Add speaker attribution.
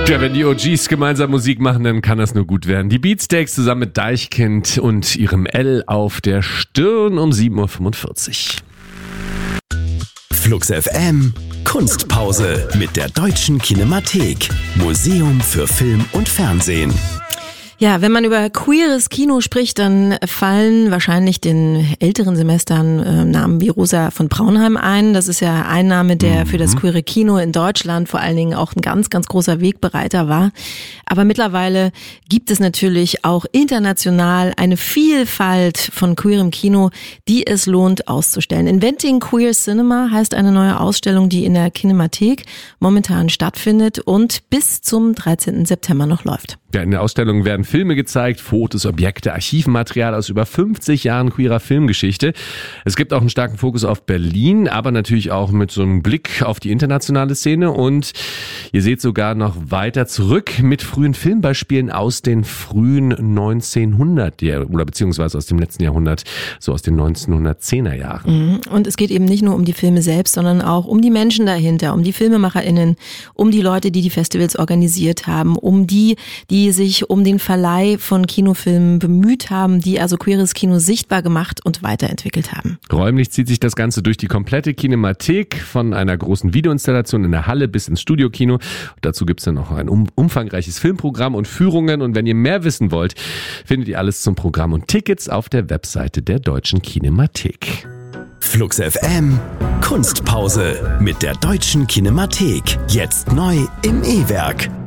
Speaker 1: Ja, wenn die OGs gemeinsam Musik machen, dann kann das nur gut werden. Die Beatsteaks zusammen mit Deichkind und ihrem L auf der Stirn um 7.45 Uhr.
Speaker 2: Flux FM Kunstpause mit der Deutschen Kinemathek. Museum für Film und Fernsehen.
Speaker 3: Ja, wenn man über queeres Kino spricht, dann fallen wahrscheinlich den älteren Semestern Namen wie Rosa von Braunheim ein. Das ist ja ein Name, der für das queere Kino in Deutschland vor allen Dingen auch ein ganz, ganz großer Wegbereiter war. Aber mittlerweile gibt es natürlich auch international eine Vielfalt von queerem Kino, die es lohnt auszustellen. Inventing Queer Cinema heißt eine neue Ausstellung, die in der Kinemathek momentan stattfindet und bis zum 13. September noch läuft.
Speaker 1: Ja, in der Ausstellung werden Filme gezeigt, Fotos, Objekte, Archivmaterial aus über 50 Jahren queerer Filmgeschichte. Es gibt auch einen starken Fokus auf Berlin, aber natürlich auch mit so einem Blick auf die internationale Szene. Und ihr seht sogar noch weiter zurück mit frühen Filmbeispielen aus den frühen 1900 oder beziehungsweise aus dem letzten Jahrhundert, so aus den 1910er Jahren.
Speaker 3: Und es geht eben nicht nur um die Filme selbst, sondern auch um die Menschen dahinter, um die FilmemacherInnen, um die Leute, die die Festivals organisiert haben, um die sich um den Verleih von Kinofilmen bemüht haben, die also queeres Kino sichtbar gemacht und weiterentwickelt haben.
Speaker 1: Räumlich zieht sich das Ganze durch die komplette Kinemathek, von einer großen Videoinstallation in der Halle bis ins Studiokino. Dazu gibt's dann noch ein umfangreiches Filmprogramm und Führungen. Und wenn ihr mehr wissen wollt, findet ihr alles zum Programm und Tickets auf der Webseite der Deutschen Kinemathek.
Speaker 2: Flux FM Kunstpause mit der Deutschen Kinemathek. Jetzt neu im E-Werk.